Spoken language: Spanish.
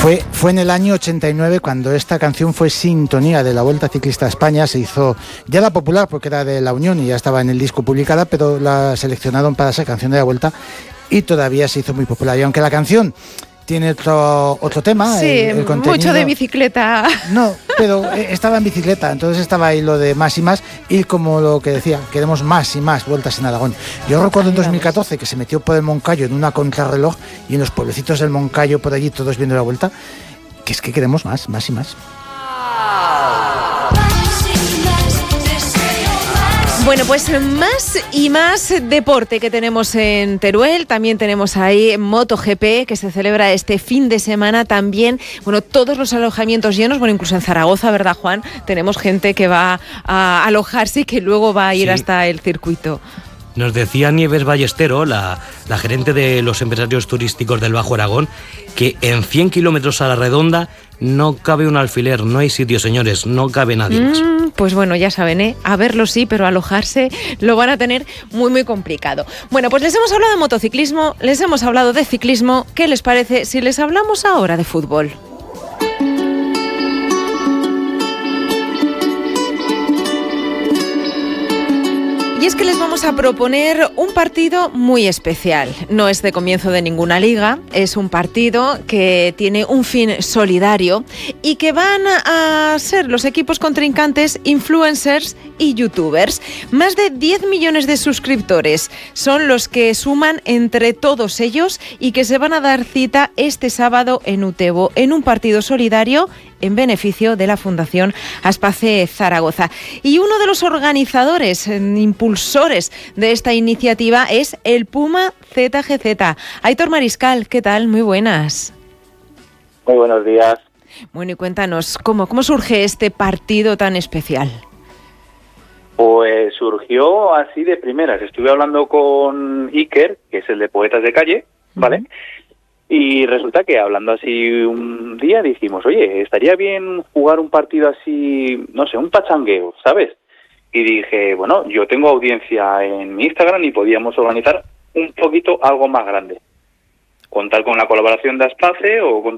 Fue en el año 89 cuando esta canción fue sintonía de la Vuelta Ciclista a España. Se hizo, ya era popular porque era de La Unión y ya estaba en el disco publicada, pero la seleccionaron para ser canción de la Vuelta y todavía se hizo muy popular. Y aunque la canción tiene otro tema, sí, el contenido, mucho de bicicleta. No, pero estaba en bicicleta, entonces estaba ahí lo de más y más, y como lo que decía, queremos más y más vueltas en Aragón. Yo recuerdo en 2014 que se metió por el Moncayo en una contrarreloj y en los pueblecitos del Moncayo por allí todos viendo la vuelta, que es que queremos más y más. Bueno, pues más y más deporte que tenemos en Teruel. También tenemos ahí MotoGP, que se celebra este fin de semana también. Bueno, todos los alojamientos llenos, bueno, incluso en Zaragoza, ¿verdad, Juan? Tenemos gente que va a alojarse y que luego va a ir hasta el circuito. Nos decía Nieves Ballestero, la gerente de los empresarios turísticos del Bajo Aragón, que en 100 kilómetros a la redonda no cabe un alfiler, no hay sitio, señores, no cabe nadie más. Pues bueno, ya saben, a verlo sí, pero alojarse lo van a tener muy, muy complicado. Bueno, pues les hemos hablado de motociclismo, les hemos hablado de ciclismo. ¿Qué les parece si les hablamos ahora de fútbol? Y es que les vamos a proponer un partido muy especial. No es de comienzo de ninguna liga, es un partido que tiene un fin solidario y que van a ser los equipos contrincantes influencers y youtubers. Más de 10 millones de suscriptores son los que suman entre todos ellos y que se van a dar cita este sábado en Utebo, en un partido solidario en beneficio de la Fundación Aspace Zaragoza. Y uno de los organizadores, impulsores de esta iniciativa es el Puma ZGZ. Aitor Mariscal, ¿qué tal? Muy buenas. Muy buenos días. Bueno, y cuéntanos, ¿cómo surge este partido tan especial? Pues surgió así de primeras. Estuve hablando con Iker, que es el de Poetas de Calle, ¿vale? Y resulta que hablando así un día dijimos, oye, estaría bien jugar un partido así, no sé, un pachangueo, ¿sabes? Y dije, bueno, yo tengo audiencia en mi Instagram y podíamos organizar un poquito algo más grande. Contar con la colaboración de Aspace o con